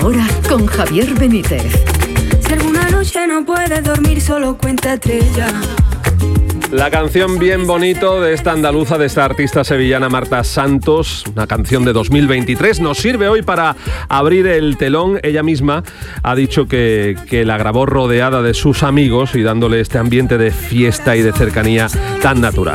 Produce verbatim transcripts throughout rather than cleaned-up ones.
Ahora con Javier Benítez. Si alguna noche no puedes dormir, solo cuenta estrellas. La canción Bien Bonito de esta andaluza, de esta artista sevillana Marta Santos, una canción de dos mil veintitrés, nos sirve hoy para abrir el telón. Ella misma ha dicho que, que la grabó rodeada de sus amigos y dándole este ambiente de fiesta y de cercanía tan natural.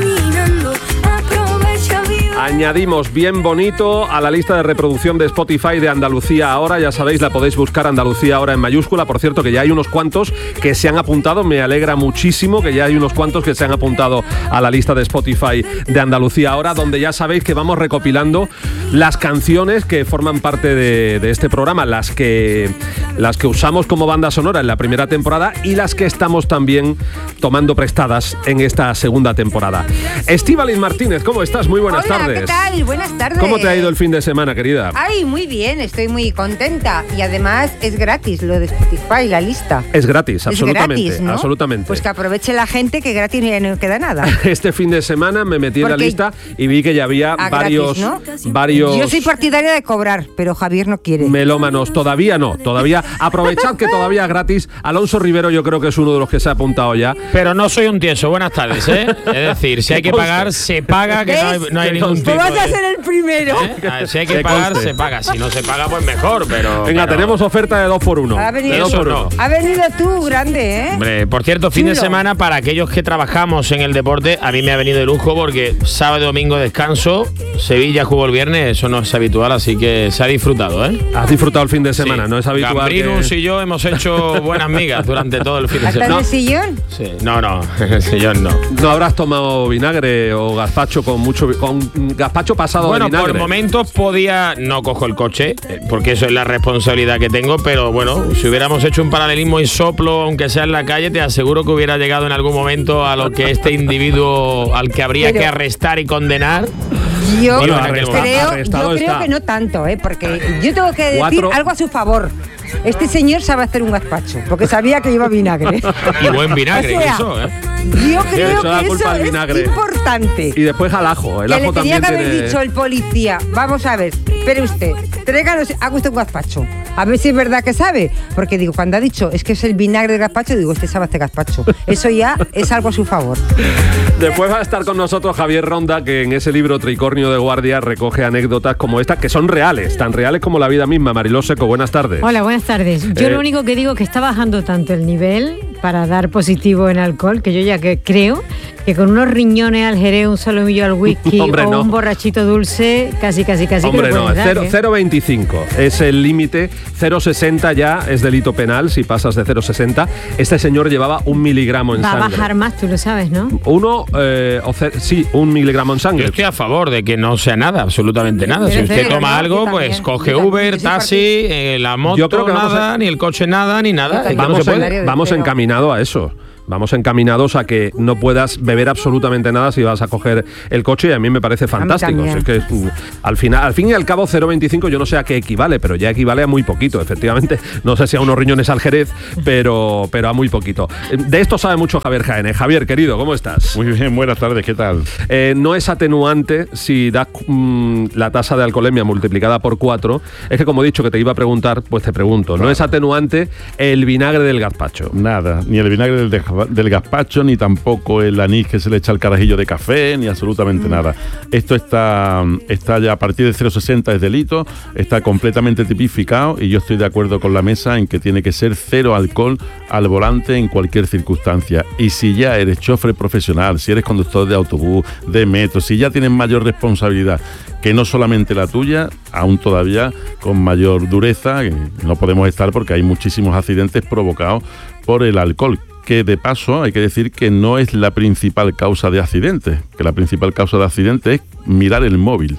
Añadimos Bien Bonito a la lista de reproducción de Spotify de Andalucía Ahora. Ya sabéis, la podéis buscar Andalucía Ahora en mayúscula. Por cierto, que ya hay unos cuantos que se han apuntado. Me alegra muchísimo que ya hay unos cuantos que se han apuntado a la lista de Spotify de Andalucía Ahora, donde ya sabéis que vamos recopilando las canciones que forman parte de, de este programa, las que, las que usamos como banda sonora en la primera temporada y las que estamos también tomando prestadas en esta segunda temporada. Estíbaliz Martínez, ¿cómo estás? Muy buenas Hola, tardes. ¿qué tal? Buenas tardes. ¿Cómo te ha ido el fin de semana, querida? Ay, muy bien, estoy muy contenta. Y además es gratis lo de Spotify, la lista. Es gratis, absolutamente. Es gratis, ¿no? Absolutamente. Pues que aproveche la gente, que gratis no queda nada. Este fin de semana me metí Porque en la lista y vi que ya había varios, gratis, ¿no? varios... Yo soy partidaria de cobrar, pero Javier no quiere. Melómanos, todavía no, todavía. Aprovechad que todavía es gratis. Alonso Rivero yo creo que es uno de los que se ha apuntado ya. Pero no soy un tieso, buenas tardes, ¿eh? Es decir, si hay que pagar, se paga, que no hay, no hay ningún tipo ¿Cómo vas a de... ser el primero? ¿Eh? Si hay que Que pagar, conste. se paga. Si no se paga, pues mejor, pero... Venga, pero... tenemos oferta de dos por uno. Ha venido, De dos Eso por no. uno. ha venido tú, grande, ¿eh? Hombre, por cierto, fin de Chulo. semana para aquellos que trabajamos en el deporte, a mí me ha venido de lujo porque sábado y domingo descanso, Sevilla jugó el viernes, eso no es habitual, así que se ha disfrutado, ¿eh? Has disfrutado el fin de semana, Sí. no es habitual. Gambrinus que... y yo hemos hecho buenas migas durante todo el fin de ¿Hasta en semana. el sillón? Sí. No, no, el sillón no. No habrás tomado vinagre o gazpacho con mucho con gazpacho pasado Bueno, de vinagre. por momentos podía, no cojo el coche, eh, porque eso es la responsabilidad que tengo, pero bueno, si hubiéramos hecho un paralelismo y soplo, aunque sea en la calle, te aseguro que hubiera llegado en algún momento a lo que este individuo al que habría Pero- que arrestar y condenar. Yo Bueno, arrestado- creo, arrestado yo creo está. que no tanto, ¿eh? Porque yo tengo que decir Cuatro- algo a su favor. Este señor sabe hacer un gazpacho, porque sabía que lleva vinagre. Y buen vinagre, O sea, eso, ¿eh? Yo creo eso da que culpa eso al es vinagre. importante. Y después al ajo. El Que ajo le tenía también que haber tiene... dicho el policía, vamos a ver, espere usted, tráiganos, haga usted un gazpacho. A ver si es verdad que sabe. Porque digo, cuando ha dicho, es que es el vinagre del gazpacho, digo, este sabe hacer gazpacho. Eso ya es algo a su favor. Después va a estar con nosotros Javier Ronda, que en ese libro Tricornio de Guardia recoge anécdotas como esta, que son reales, tan reales como la vida misma. Mariló Seco, buenas tardes. Hola, buenas tardes. Yo Eh, lo único que digo es que está bajando tanto el nivel para dar positivo en alcohol, que yo ya que creo que con unos riñones al jerez, un solomillo al whisky Hombre, o no. un borrachito dulce, casi, casi, casi Hombre, que lo no, puedes dar, cero- ¿eh? cero coma veinticinco es el límite, cero coma sesenta ya es delito penal si pasas de cero coma sesenta. Este señor llevaba un miligramo en Va a sangre. bajar más, tú lo sabes, ¿no? Uno, eh, o ce- sí, un miligramo en Yo sangre. estoy a favor de que no sea nada, absolutamente nada. Si Pero usted cero, toma ¿no? algo, Yo pues también. coge Yo también, Uber, yo soy taxi, eh, la moto, Yo creo que vamos nada, a- ni el coche nada, ni nada. Es que no Vamos, se en- puede. vamos Pero- encaminados a eso. Vamos encaminados a que no puedas beber absolutamente nada si vas a coger el coche, y a mí me parece fantástico. también. Si es que, mm, al final, al fin y al cabo, cero coma veinticinco yo no sé a qué equivale, pero ya equivale a muy poquito, efectivamente. No sé si a unos riñones al Jerez, pero, pero a muy poquito. De esto sabe mucho Javier Jaén. Javier, querido, ¿cómo estás? Muy bien, buenas tardes, ¿qué tal? Eh, no es atenuante si das mm, la tasa de alcoholemia multiplicada por cuatro. Es que, como he dicho que te iba a preguntar, pues te pregunto. No es atenuante el vinagre del gazpacho. Nada, ni el vinagre del, de- del gazpacho, ni tampoco el anís que se le echa al carajillo de café, ni absolutamente nada. Esto está, está ya a partir de cero coma sesenta es delito, está completamente tipificado y yo estoy de acuerdo con la mesa en que tiene que ser cero alcohol al volante en cualquier circunstancia. Y si ya eres chofer profesional, si eres conductor de autobús, de metro, si ya tienes mayor responsabilidad que no solamente la tuya, aún todavía con mayor dureza, que no podemos estar porque hay muchísimos accidentes provocados por el alcohol, que de paso hay que decir que no es la principal causa de accidentes, que la principal causa de accidentes es mirar el móvil.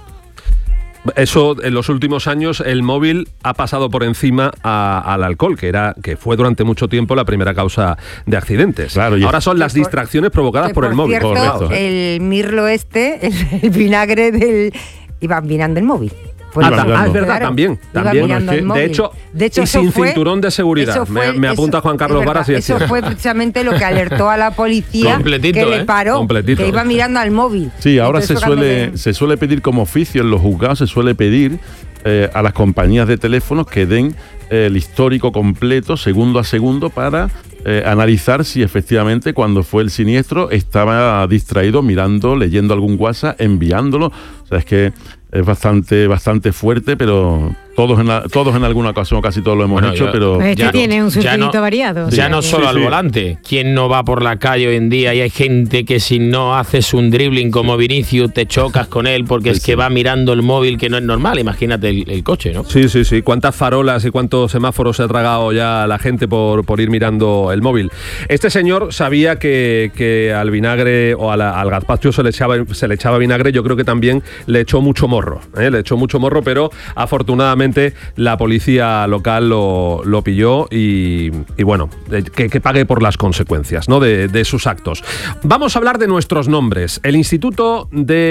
Eso, en los últimos años, el móvil ha pasado por encima a- al alcohol, que era que fue durante mucho tiempo la primera causa de accidentes. Claro, y ahora es- son las Que por- distracciones provocadas Que, por, el móvil. cierto, Correcto. el mirlo este, el, el vinagre del... iba mirando el móvil. Pues Ah, Iba ta- mirando. ah, es verdad, claro, también. iba también. mirando Es que, el de móvil. hecho, De hecho, y eso sin fue- cinturón de seguridad. eso fue- me, me eso- apunta Juan Carlos es verdad, Varas y eso decía- fue precisamente lo que alertó a la policía, Completito, que le ¿eh? paró, Completito. que iba mirando al móvil. Sí, ahora Entonces se fue cuando suele, le- se suele pedir como oficio en los juzgados, se suele pedir eh, a las compañías de teléfonos que den eh, el histórico completo, segundo a segundo, para eh, analizar si efectivamente cuando fue el siniestro estaba distraído mirando, leyendo algún WhatsApp, enviándolo. O sea, es que es bastante, bastante fuerte, pero todos en, la, todos en alguna ocasión, casi todos lo hemos Bueno, hecho, yo- pero... Pues este ya tiene no- un ya surtidito no- variado. o Ya sea no que- solo Sí, al sí. volante. ¿Quién no va por la calle hoy en día y hay gente que si no haces un dribbling como Vinicius te chocas con él porque Sí, es que sí. va mirando el móvil, que no es normal? Imagínate el, el coche, ¿no? Sí, sí, sí. ¿Cuántas farolas y cuántos semáforos se ha tragado ya la gente por, por ir mirando el móvil? Este señor sabía que, que al vinagre o a la- al gazpacho se le, echaba, se le echaba vinagre. Yo creo que también le echó mucho morro. ¿eh? Le echó mucho morro, pero afortunadamente la policía local lo, lo pilló y, y bueno, eh, que, que pague por las consecuencias, ¿no? de, de sus actos. Vamos a hablar de nuestros nombres. El Instituto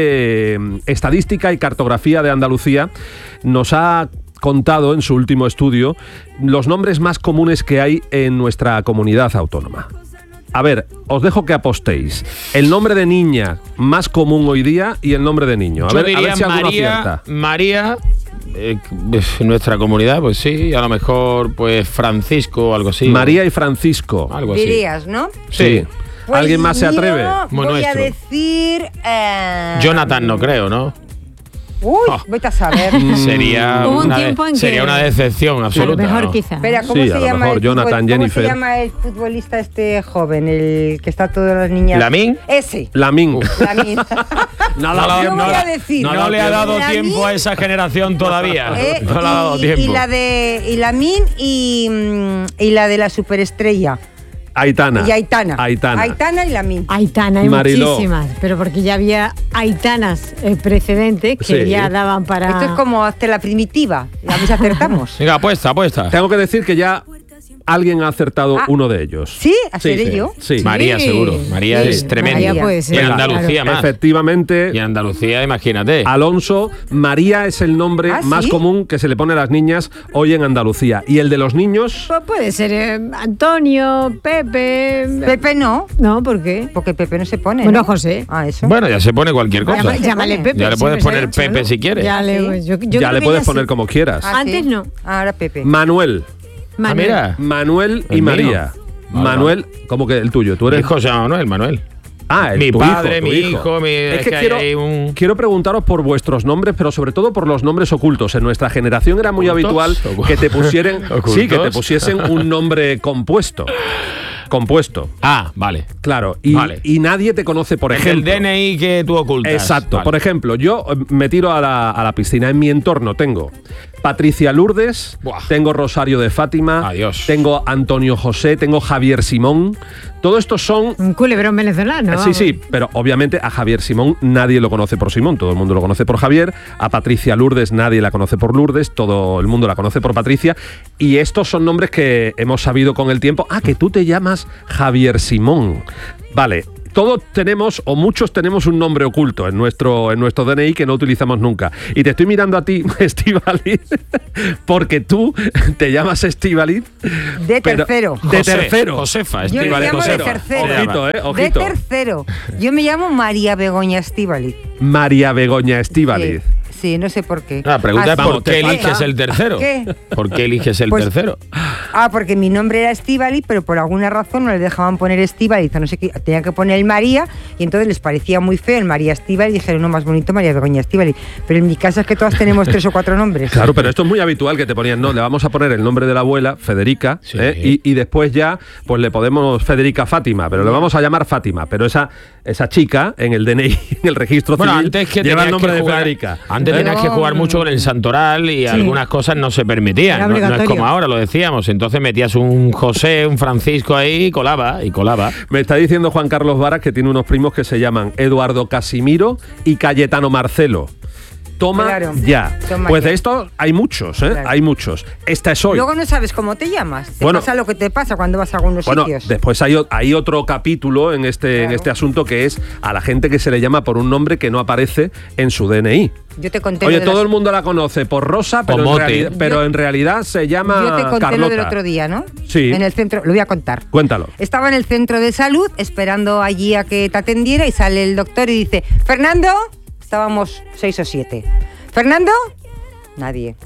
de Estadística y Cartografía de Andalucía nos ha contado en su último estudio los nombres más comunes que hay en nuestra comunidad autónoma. A ver, os dejo que apostéis. El nombre de niña más común hoy día y el nombre de niño. A Yo ver, a diría ver si alguno María, acierta. María, eh, en nuestra comunidad, pues sí, a lo mejor pues Francisco o algo así. María y Francisco. Algo así. Dirías, ¿no? Sí. Pues ¿Alguien más se yo atreve? Muy voy nuestro. a decir... eh, Jonathan no creo, ¿no? Uy, Oh. vete a saber. Sería, Hubo un una, de- tiempo en que- sería una decepción A lo absoluta. mejor ¿no? quizá. Espera, ¿cómo Sí, se a lo llama mejor el Jonathan, futbol- Jennifer. ¿Cómo se llama el futbolista este joven, el que está todas las niñas? ¿Lamín? Ese. Lamín. Lamín. Nada, No, la- Yo no voy la- a decir. no le ha dado Lamín, tiempo a esa generación todavía. eh, no le ha dado y, tiempo. y la de y Lamín y, mm, y la de la superestrella. Aitana. Y Aitana. Aitana. Aitana y Lamín. Aitana, hay Mariló. muchísimas, pero porque ya había Aitanas eh, precedentes que Sí. ya daban para... Esto es como hasta la primitiva. A ver si acertamos. Venga, apuesta, apuesta. Tengo que decir que ya alguien ha acertado Ah. uno de ellos. ¿Sí? ¿A seré sí, yo? Sí. María, Sí. seguro. María Sí. es tremenda. María puede ser, Y en Venga, Andalucía más. Efectivamente. Y en Andalucía, imagínate. Alonso, María es el nombre ¿Ah, más sí? común que se le pone a las niñas hoy en Andalucía. ¿Y el de los niños? Pues puede ser eh, Antonio, Pepe... Pepe no. No, ¿por qué? Porque Pepe no se pone. Bueno, ¿no? José. Ah, eso. Bueno, ya se pone cualquier cosa. Llama- Llámale Pepe. Ya le puedes siempre poner se ha dicho, Pepe ¿no? si quieres. Ya le, Sí. yo- yo ya creo le que puedes ya poner sí. como quieras. Ah, Antes ¿sí? no. Ahora Pepe. Manuel. Ah, Manuel. mira. Manuel y El mío. María. Vale, Manuel, ¿cómo que el tuyo? ¿Tú Mi eres? hijo se llama Manuel, Manuel. Ah, el- Mi tu padre, tu mi hijo, mi- Es es que, que hay quiero, ahí un- quiero preguntaros por vuestros nombres, pero sobre todo por los nombres ocultos. En nuestra generación era muy ¿Ocultos? habitual Ocu- que te pusieran, ¿Ocultos? sí, que te pusiesen un nombre compuesto. Compuesto, Ah, vale. claro. Y, Vale. y nadie te conoce, por El ejemplo. D N I que tú ocultas. Exacto. Vale. Por ejemplo, yo eh, me tiro a la, a la piscina. En mi entorno tengo Patricia Lourdes, Buah. tengo Rosario de Fátima, Adiós. tengo Antonio José, tengo Javier Simón. Todo estos son... Un culebrón venezolano. Sí, vamos. sí, pero obviamente a Javier Simón nadie lo conoce por Simón, todo el mundo lo conoce por Javier. A Patricia Lourdes nadie la conoce por Lourdes, todo el mundo la conoce por Patricia. Y estos son nombres que hemos sabido con el tiempo. Ah, que tú te llamas Javier Simón. Vale. Todos tenemos, o muchos tenemos un nombre oculto en nuestro, en nuestro D N I que no utilizamos nunca. Y te estoy mirando a ti, Estíbaliz, porque tú te llamas Estíbaliz. De pero- tercero. De José, tercero. Josefa, Yo me Estíbaliz llamo de Josefa. tercero. Ojito, eh, De ojito. tercero. Yo me llamo María Begoña Estíbaliz. María Begoña Estíbaliz. Sí, sí, no sé por qué. La pregunta Ah, es vamos, ¿por qué te falta- eliges el tercero? ¿Qué? ¿Por qué eliges el Pues- tercero? Ah, porque mi nombre era Estíbaliz, pero por alguna razón no le dejaban poner Estíbaliz, no sé qué, tenían que poner el María, y entonces les parecía muy feo el María Estíbaliz, y dijeron, no, más bonito María Begoña Estíbaliz. Pero en mi casa es que todas tenemos tres o cuatro nombres. Claro, pero esto es muy habitual que te ponían, no, le vamos a poner el nombre de la abuela, Federica, Sí. ¿eh? y, y después ya, pues le podemos Federica Fátima, pero le vamos a llamar Fátima, pero esa, esa chica en el D N I, en el registro Bueno, civil, antes que lleva el tenías nombre que de jugar, Federica. Antes ¿eh? tenías que jugar mucho con el santoral y algunas cosas no se permitían. Era No, no es obligatorio. como ahora, lo decíamos. Entonces metías un José, un Francisco ahí y colaba, y colaba. Me está diciendo Juan Carlos Varas que tiene unos primos que se llaman Eduardo Casimiro y Cayetano Marcelo. Toma Claro. ya. Toma pues ya. de estos hay muchos, ¿eh? Claro. Hay muchos. Esta es hoy. Luego no sabes cómo te llamas. Te Bueno. pasa lo que te pasa cuando vas a algunos Bueno, sitios. después hay, o- hay otro capítulo en este, en Claro. este asunto que es a la gente que se le llama por un nombre que no aparece en su D N I. Yo te conté Oye, lo de todo las- el mundo la conoce por Rosa, O pero, en Mote. realidad, pero Yo- en realidad se llama Yo te conté Carlota. lo del otro día, ¿no? Sí. En el centro, lo voy a contar. Cuéntalo. Estaba en el centro de salud esperando allí a que te atendiera y sale el doctor y dice, Fernando, estábamos seis o siete. Fernando, nadie.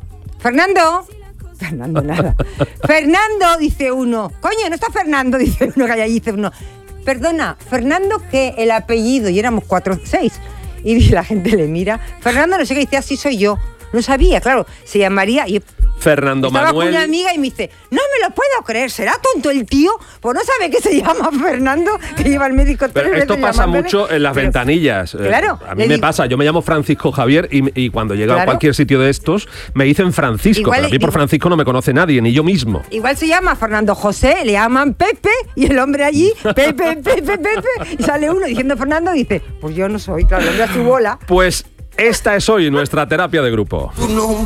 Fernando. Fernando, nada. Fernando, dice uno. Coño, no está Fernando, dice uno, que hay allí, dice uno. Perdona, Fernando, que el apellido, y éramos cuatro, seis. Y la gente le mira. Fernando, no sé qué, dice, así soy yo. No sabía, claro, se llamaría... Y Fernando estaba Manuel. con una amiga y me dice, no me lo puedo creer, ¿será tonto el tío? Pues no sabe que se llama Fernando, que lleva al médico tres Pero esto veces pasa llamándole. mucho en las Pero, ventanillas. Claro. A mí le me digo- pasa, yo me llamo Francisco Javier y, y cuando llega Claro. a cualquier sitio de estos me dicen Francisco, Igual- pero a mí por igual- Francisco no me conoce nadie, ni yo mismo. Igual se llama Fernando José, le llaman Pepe, y el hombre allí, Pepe, Pepe, Pepe, y sale uno diciendo Fernando, dice, pues yo no soy, claro, el hombre a su bola. Pues esta es hoy nuestra terapia de grupo.